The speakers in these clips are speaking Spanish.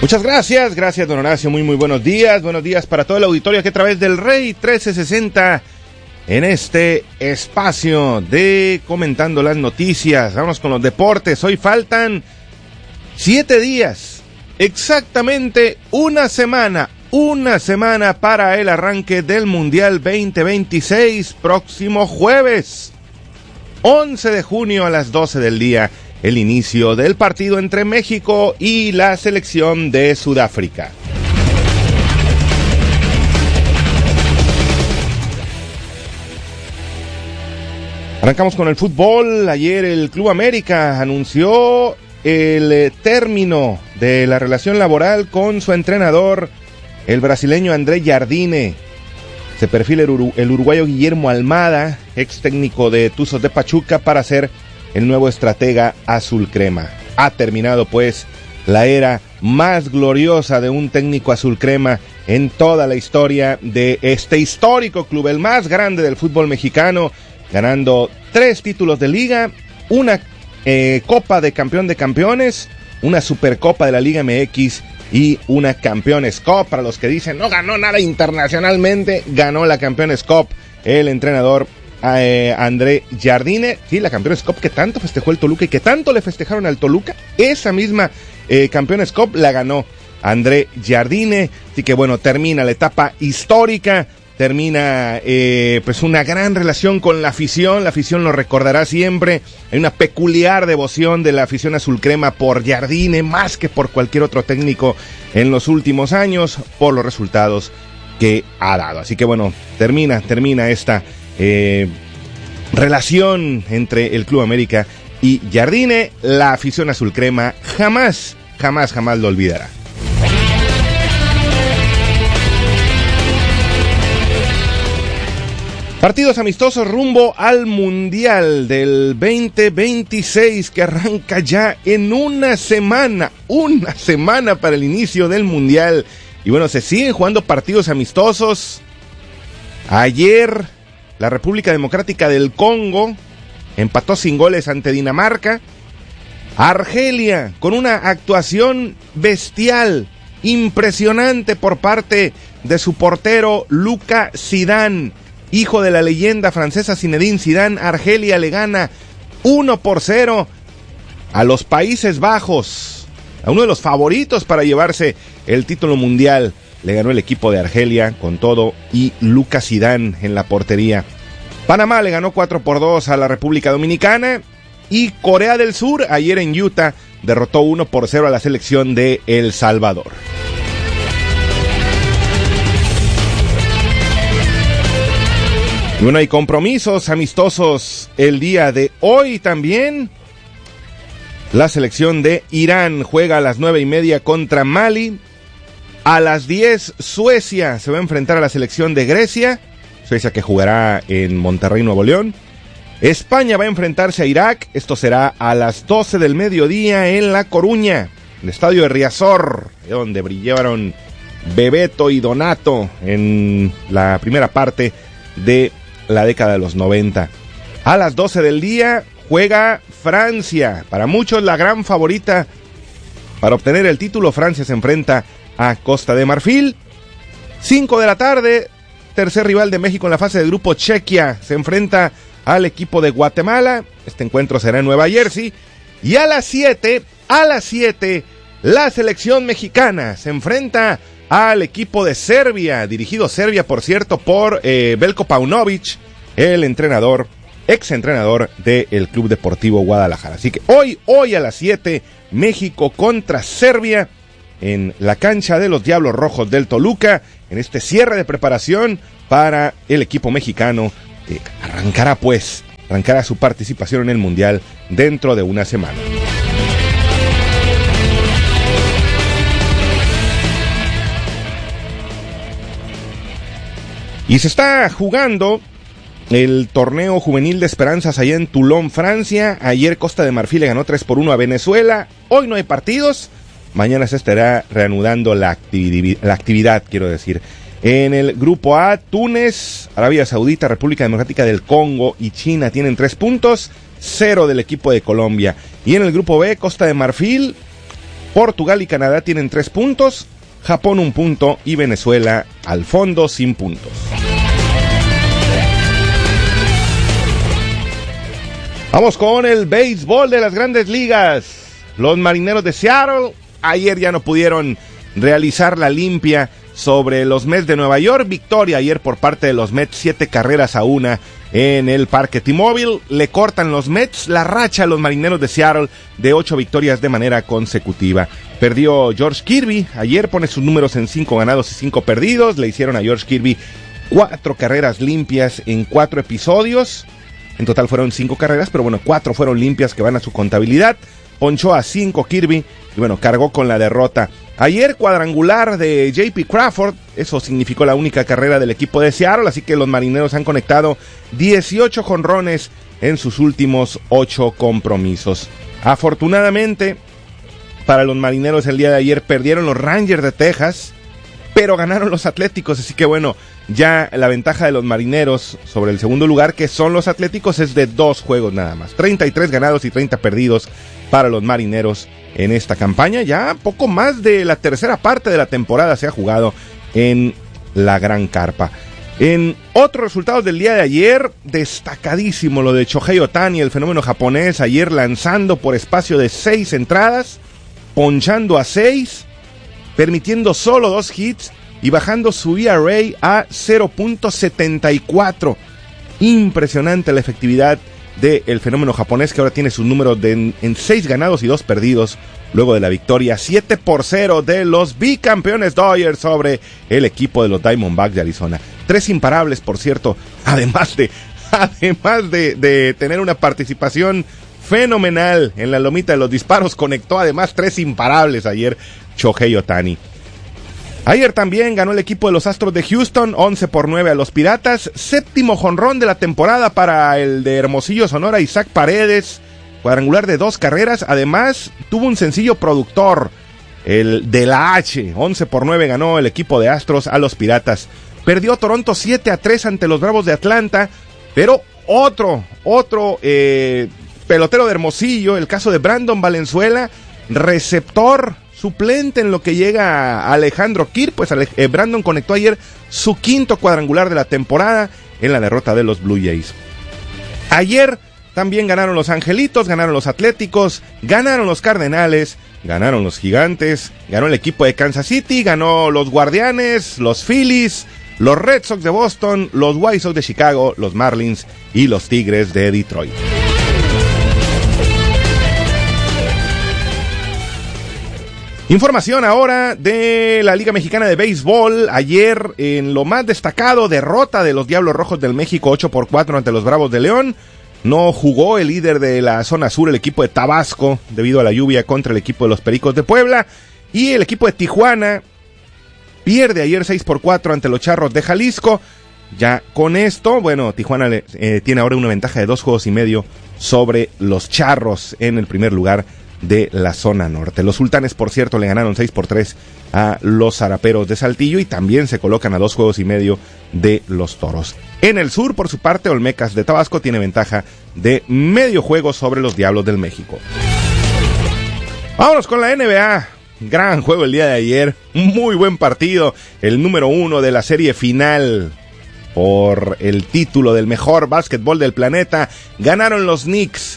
Muchas gracias don Horacio, muy buenos días para todo el auditorio que a través del Rey 1360 en este espacio de comentando las noticias. Vamos con los deportes. Hoy faltan 7 días, exactamente una semana para el arranque del Mundial 2026, próximo jueves 11 de junio a las 12 del día. El inicio del partido entre México y la selección de Sudáfrica. Arrancamos con el fútbol. Ayer el Club América anunció el término de la relación laboral con su entrenador, el brasileño André Jardine. Se perfila el uruguayo Guillermo Almada, ex técnico de Tuzos de Pachuca, para ser el nuevo estratega azul crema. Ha terminado pues la era más gloriosa de un técnico azul crema en toda la historia de este histórico club, el más grande del fútbol mexicano, ganando 3 títulos de liga, una Copa de Campeón de Campeones, una Supercopa de la Liga MX y una Campeones Cup. Para los que dicen no ganó nada internacionalmente, ganó la Campeones Cup el entrenador André Jardine. Sí, la Campeones Cup que tanto festejó el Toluca y que tanto le festejaron al Toluca, esa misma Campeones Cup la ganó André Jardine. Así que bueno, termina la etapa histórica, termina pues una gran relación con la afición lo recordará siempre. Hay una peculiar devoción de la afición azul crema por Jardine, más que por cualquier otro técnico en los últimos años, por los resultados que ha dado. Así que bueno, termina esta relación entre el Club América y Jardine. La afición azul crema jamás lo olvidará. Partidos amistosos rumbo al Mundial del 2026 que arranca ya en una semana para el inicio del Mundial. Y bueno, se siguen jugando partidos amistosos. Ayer la República Democrática del Congo empató sin goles ante Dinamarca. Argelia, con una actuación bestial, impresionante por parte de su portero Luka Zidane, hijo de la leyenda francesa Zinedine Zidane. Argelia le gana 1-0 a los Países Bajos, a uno de los favoritos para llevarse el título mundial. Le ganó el equipo de Argelia con todo y Luka Zidane en la portería. Panamá le ganó 4-2 a la República Dominicana. Y Corea del Sur, ayer en Utah, derrotó 1-0 a la selección de El Salvador. Y bueno, hay compromisos amistosos el día de hoy también. La selección de Irán juega a las 9:30 contra Mali. A las 10, Suecia se va a enfrentar a la selección de Grecia. Suecia que jugará en Monterrey, Nuevo León. España va a enfrentarse a Irak. Esto será a las 12 del mediodía en La Coruña, el estadio de Riazor, donde brillaron Bebeto y Donato en la primera parte de la década de los 90. A las 12 del día juega Francia. Para muchos la gran favorita para obtener el título. Francia se enfrenta a Costa de Marfil. 5 de la tarde, tercer rival de México en la fase de grupo, Chequia se enfrenta al equipo de Guatemala. Este encuentro será en Nueva Jersey. Y a las 7, la selección mexicana se enfrenta al equipo de Serbia, dirigido Serbia, por cierto, por Belko Paunovic, el entrenador, exentrenador del Club Deportivo Guadalajara. Así que hoy a las 7, México contra Serbia en la cancha de los Diablos Rojos del Toluca, en este cierre de preparación para el equipo mexicano que arrancará su participación en el Mundial dentro de una semana. Y se está jugando el torneo juvenil de esperanzas allá en Toulon, Francia. Ayer Costa de Marfil le ganó 3-1 a Venezuela. Hoy no hay partidos. Mañana se estará reanudando la actividad, quiero decir. En el grupo A, Túnez, Arabia Saudita, República Democrática del Congo y China tienen 3 puntos, 0 del equipo de Colombia. Y en el grupo B, Costa de Marfil Portugal y Canadá tienen 3 puntos, Japón 1 punto y Venezuela al fondo sin puntos. Vamos con el béisbol de las Grandes Ligas. Los Marineros de Seattle ayer ya no pudieron realizar la limpia sobre los Mets de Nueva York. Victoria ayer por parte de los Mets, 7-1 en el Parque T-Mobile. Le cortan los Mets la racha a los Marineros de Seattle de 8 victorias de manera consecutiva. Perdió George Kirby, ayer pone sus números en 5 ganados y 5 perdidos. Le hicieron a George Kirby 4 carreras limpias en 4 episodios. En total fueron 5 carreras, pero bueno, 4 fueron limpias que van a su contabilidad. Ponchó a 5 Kirby y bueno, cargó con la derrota. Ayer cuadrangular de J.P. Crawford, eso significó la única carrera del equipo de Seattle, así que los Marineros han conectado 18 jonrones en sus últimos 8 compromisos. Afortunadamente, para los Marineros el día de ayer perdieron los Rangers de Texas, pero ganaron los Atléticos, así que bueno, ya la ventaja de los Marineros sobre el segundo lugar, que son los Atléticos, es de 2 juegos nada más. 33 ganados y 30 perdidos para los Marineros en esta campaña. Ya poco más de la tercera parte de la temporada se ha jugado en la Gran Carpa. En otros resultados del día de ayer, destacadísimo lo de Shohei Ohtani, el fenómeno japonés, ayer lanzando por espacio de 6 entradas, ponchando a 6, permitiendo solo 2 hits y bajando su ERA a 0.74. Impresionante la efectividad del fenómeno japonés, que ahora tiene sus números en 6 ganados y 2 perdidos, luego de la victoria 7-0 de los bicampeones Dodgers sobre el equipo de los Diamondbacks de Arizona. 3 imparables, por cierto, además de tener una participación fenomenal en la lomita de los disparos, conectó además 3 imparables ayer Shohei Ohtani. Ayer también ganó el equipo de los Astros de Houston, 11-9 a los Piratas. 7º jonrón de la temporada para el de Hermosillo, Sonora, Isaac Paredes. Cuadrangular de 2 carreras. Además, tuvo un sencillo productor, el de la H. 11-9 ganó el equipo de Astros a los Piratas. Perdió Toronto 7-3 ante los Bravos de Atlanta. Pero otro pelotero de Hermosillo, el caso de Brandon Valenzuela, receptor suplente en lo que llega a Alejandro Kirk, pues Brandon conectó ayer su 5º cuadrangular de la temporada en la derrota de los Blue Jays. Ayer también ganaron los Angelitos, ganaron los Atléticos, ganaron los Cardenales, ganaron los Gigantes, ganó el equipo de Kansas City, ganó los Guardianes, los Phillies, los Red Sox de Boston, los White Sox de Chicago, los Marlins y los Tigres de Detroit. Información ahora de la Liga Mexicana de Béisbol. Ayer, en lo más destacado, derrota de los Diablos Rojos del México 8-4 ante los Bravos de León. No jugó el líder de la zona sur, el equipo de Tabasco, debido a la lluvia contra el equipo de los Pericos de Puebla. Y el equipo de Tijuana pierde ayer 6-4 ante los Charros de Jalisco. Ya con esto, bueno, Tijuana tiene ahora una ventaja de 2 juegos y medio sobre los Charros en el primer lugar de la zona norte. Los Sultanes, por cierto, le ganaron 6-3 a los Zaraperos de Saltillo y también se colocan a 2 juegos y medio de los Toros. En el sur, por su parte, Olmecas de Tabasco tiene ventaja de medio juego sobre los Diablos del México. Vámonos con la NBA. Gran juego el día de ayer, muy buen partido, el número 1 de la serie final por el título del mejor básquetbol del planeta. Ganaron los Knicks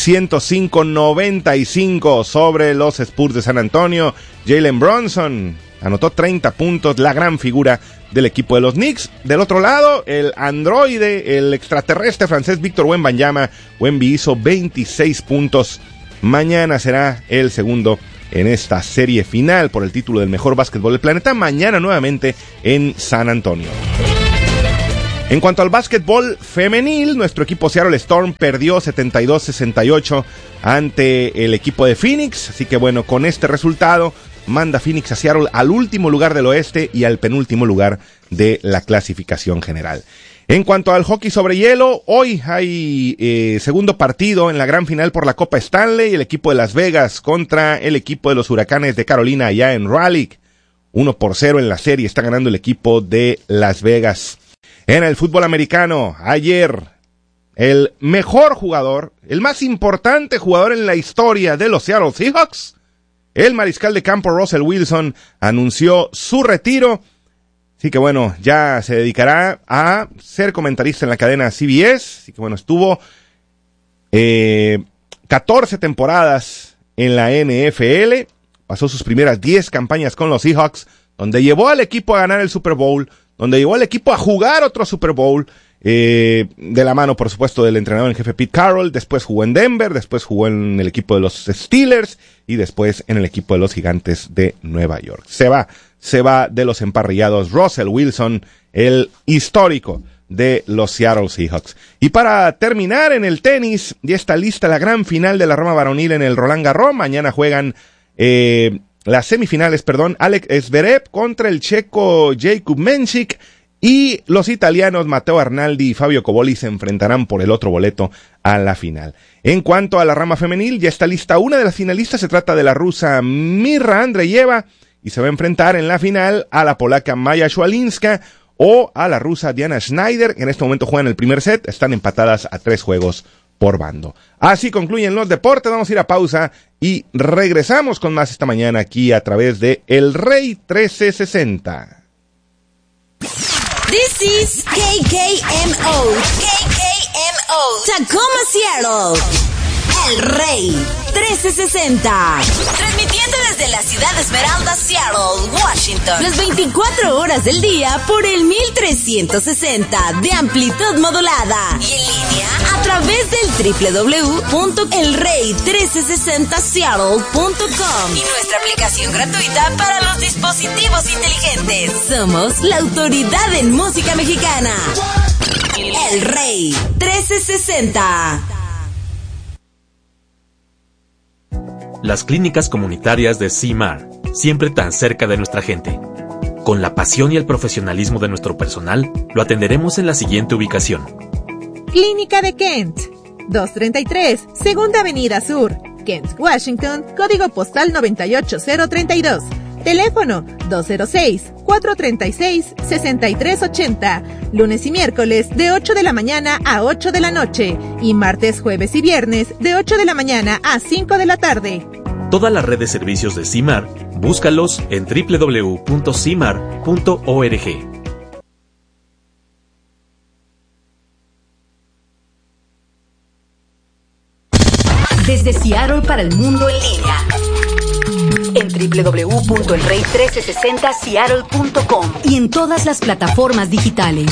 105-95 sobre los Spurs de San Antonio. Jalen Brunson anotó 30 puntos, la gran figura del equipo de los Knicks. Del otro lado, el androide, el extraterrestre francés Víctor Wembanyama. Wemby hizo 26 puntos. Mañana será el segundo en esta serie final por el título del mejor básquetbol del planeta. Mañana nuevamente en San Antonio. En cuanto al básquetbol femenil, nuestro equipo Seattle Storm perdió 72-68 ante el equipo de Phoenix. Así que bueno, con este resultado manda Phoenix a Seattle al último lugar del oeste y al penúltimo lugar de la clasificación general. En cuanto al hockey sobre hielo, hoy hay segundo partido en la gran final por la Copa Stanley. El equipo de Las Vegas contra el equipo de los Huracanes de Carolina allá en Raleigh. 1-0 en la serie está ganando el equipo de Las Vegas. En el fútbol americano, ayer, el mejor jugador, el más importante jugador en la historia de los Seattle Seahawks, el mariscal de campo Russell Wilson anunció su retiro. Así que bueno, ya se dedicará a ser comentarista en la cadena CBS. Así que bueno, estuvo 14 temporadas en la NFL. Pasó sus primeras 10 campañas con los Seahawks, donde llevó al equipo a ganar el Super Bowl, donde llevó al equipo a jugar otro Super Bowl, de la mano, por supuesto, del entrenador en jefe Pete Carroll. Después jugó en Denver, después jugó en el equipo de los Steelers y después en el equipo de los Gigantes de Nueva York. Se va de los emparrillados Russell Wilson, el histórico de los Seattle Seahawks. Y para terminar, en el tenis, ya está lista la gran final de la rama varonil en el Roland Garros. Mañana juegan las semifinales, Alex Zverev contra el checo Jakub Mensik, y los italianos Matteo Arnaldi y Fabio Coboli se enfrentarán por el otro boleto a la final. En cuanto a la rama femenil, ya está lista una de las finalistas, se trata de la rusa Mirra Andreeva, y se va a enfrentar en la final a la polaca Maja Swialinska o a la rusa Diana Schneider, que en este momento juegan el primer set, están empatadas a 3 juegos por bando. Así concluyen los deportes, vamos a ir a pausa y regresamos con más esta mañana aquí a través de El Rey 1360. This is KKMO, Tacoma, Seattle. El Rey 1360. Transmitiendo desde la ciudad de Esmeralda, Seattle, Washington. Las 24 horas del día por el 1360 de amplitud modulada. Y en línea a través del www.elrey1360seattle.com. Y nuestra aplicación gratuita para los dispositivos inteligentes. Somos la autoridad en música mexicana. El Rey 1360. Las clínicas comunitarias de CIMAR, siempre tan cerca de nuestra gente. Con la pasión y el profesionalismo de nuestro personal, lo atenderemos en la siguiente ubicación. Clínica de Kent, 233, Segunda Avenida Sur, Kent, Washington, código postal 98032. Teléfono 206-436-6380. Lunes y miércoles de 8 de la mañana a 8 de la noche. Y martes, jueves y viernes de 8 de la mañana a 5 de la tarde. Toda la red de servicios de CIMAR, búscalos en www.cimar.org. Desde Seattle para el mundo en línea. En www.elrey1360seattle.com y en todas las plataformas digitales.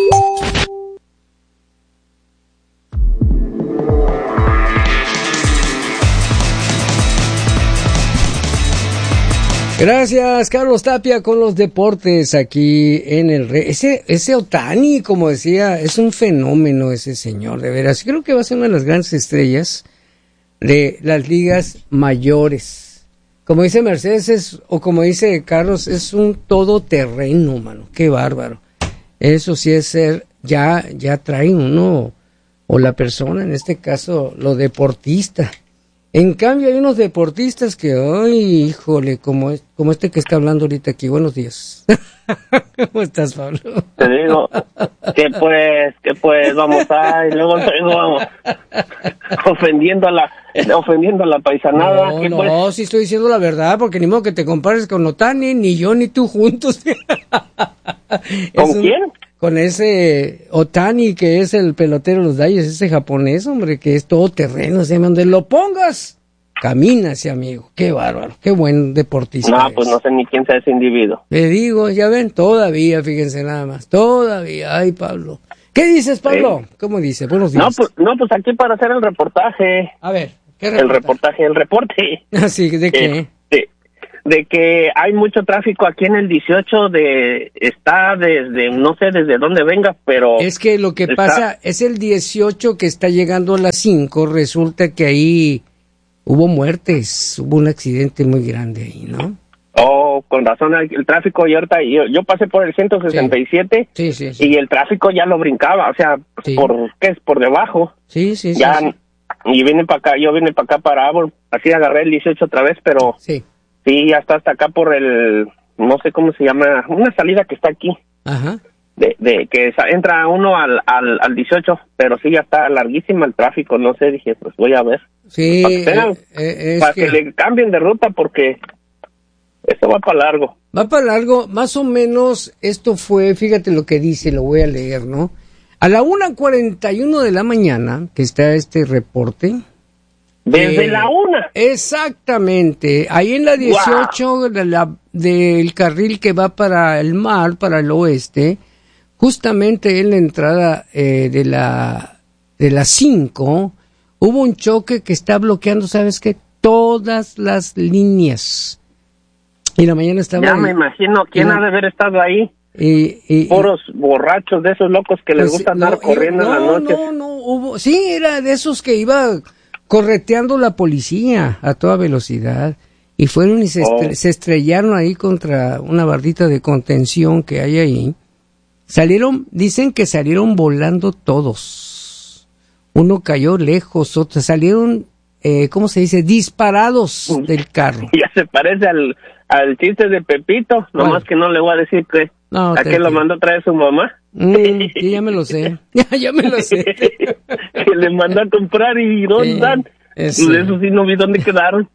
Gracias, Carlos Tapia, con los deportes aquí en el Rey. Ese Ohtani, como decía, es un fenómeno ese señor, de veras. Creo que va a ser una de las grandes estrellas de las ligas mayores. Como dice Mercedes, o como dice Carlos, es un todoterreno, mano. Qué bárbaro. Eso sí es ser, ya trae uno, o la persona, en este caso, lo deportista. En cambio, hay unos deportistas que, ay, híjole, como este que está hablando ahorita aquí. Buenos días. ¿Cómo estás, Pablo? Te digo, que pues, vamos, y luego vamos, ofendiendo a la paisanada. No, sí estoy diciendo la verdad, porque ni modo que te compares con Ohtani, ni yo ni tú juntos. ¿Con quién? Con ese Ohtani, que es el pelotero de los Dodgers, ese japonés, hombre, que es todo terreno, donde lo pongas, camina ese amigo. Qué bárbaro, qué buen deportista. No, pues no sé ni quién sea ese individuo. Le digo, ya ven, todavía, fíjense nada más, todavía. Ay, Pablo. ¿Qué dices, Pablo? ¿Cómo dice? Buenos días. No, pues aquí para hacer el reportaje. A ver, ¿qué reportaje? El reporte. ¿Sí? ¿De qué? De que hay mucho tráfico aquí en el 18, está desde, no sé desde dónde venga, pero... Es que lo que pasa es el 18 que está llegando a las 5, resulta que ahí hubo muertes, hubo un accidente muy grande ahí, ¿no? Oh, con razón, el tráfico, y ahorita yo pasé por el 167, sí. Y el tráfico ya lo brincaba, o sea, sí. por debajo. Sí. Ya, sí. Y yo vine para acá para Avon, así agarré el 18 otra vez, pero... Sí. Sí, ya está hasta acá por el, no sé cómo se llama, una salida que está aquí. Ajá. De que entra uno al 18, pero sí, ya está larguísimo el tráfico, no sé, dije, pues voy a ver. Sí, para que le cambien de ruta porque esto va para largo. Va para largo, más o menos esto fue, fíjate lo que dice, lo voy a leer, ¿no? A la 1:41 de la mañana, que está este reporte. Desde la 1. Exactamente, ahí en la 18 del carril que va para el mar, para el oeste, justamente en la entrada de la 5, hubo un choque que está bloqueando, ¿sabes qué? Todas las líneas. Y la mañana estaba... Ya me imagino quién ha de haber estado ahí. Puros borrachos de esos locos que les gusta andar corriendo en la noche. Sí, era de esos que iba correteando la policía a toda velocidad. Y fueron y se estrellaron ahí contra una bardita de contención que hay ahí. Dicen que salieron volando todos. Uno cayó lejos, otros salieron, ¿cómo se dice? Disparados del carro. Ya se parece al chiste de Pepito, nomás que no le voy a decir que a qué lo mandó a traer su mamá. Sí, ya me lo sé. Ya me lo sé. Que le mandó a comprar y ¿dónde están? Eso sí no vi dónde quedaron.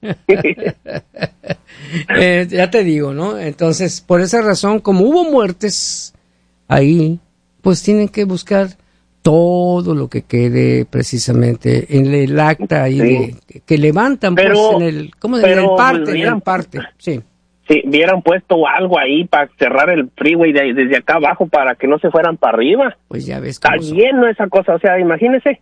Ya te digo, ¿no? Entonces, por esa razón, como hubo muertes ahí, pues tienen que buscar todo lo que quede precisamente en el acta ahí que levantan, pues, en el parte, sí. Sí, hubieran puesto algo ahí para cerrar el freeway desde acá abajo para que no se fueran para arriba. Pues ya ves cómo está lleno esa cosa, o sea, imagínese.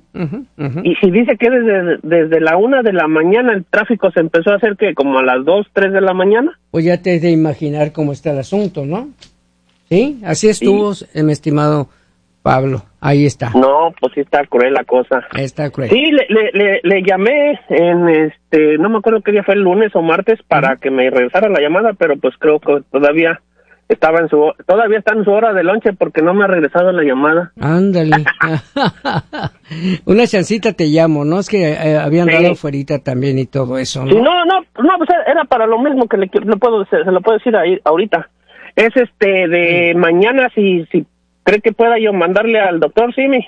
Y si dice que desde la 1 de la mañana el tráfico se empezó a hacer que como a las 2, 3 de la mañana. Pues ya te has de imaginar cómo está el asunto, ¿no? Sí, así estuvo, mi estimado Pablo, ahí está. No, pues sí está cruel la cosa. Está cruel. Sí, le llamé no me acuerdo qué día fue, el lunes o martes, para que me regresara la llamada, pero pues creo que todavía está en su hora de lonche porque no me ha regresado la llamada. Ándale. Una chancita te llamo, ¿no? Es que habían dado fuerita también y todo eso, ¿no? Sí, no, pues era para lo mismo que se lo puedo decir ahí ahorita. Es de mañana si ¿cree que pueda yo mandarle al doctor Simi?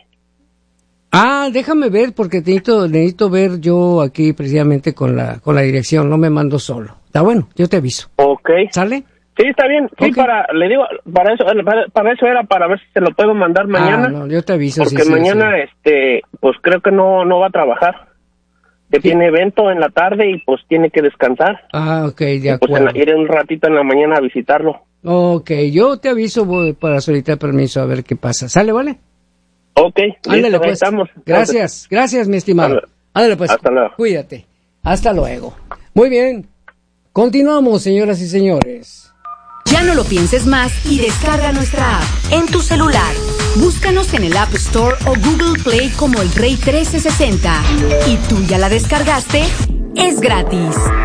Déjame ver, porque necesito ver yo aquí precisamente con la dirección, no me mando solo. Está bueno, yo te aviso. Ok. ¿Sale? Sí, está bien. Sí, le digo, para eso era para ver si se lo puedo mandar mañana. No, yo te aviso. Porque mañana, pues creo que no va a trabajar. Que tiene evento en la tarde y pues tiene que descansar. Ok, de acuerdo. Pues iré un ratito en la mañana a visitarlo. Ok, yo te aviso, voy para solicitar permiso a ver qué pasa. ¿Sale, vale? Ok, ándale pues. Estamos. Gracias, mi estimado. Ándale pues. Hasta luego. Cuídate. Hasta luego. Muy bien. Continuamos, señoras y señores. Ya no lo pienses más y descarga nuestra app en tu celular. Búscanos en el App Store o Google Play como El Rey 1360. ¿Y tú ya la descargaste? Es gratis.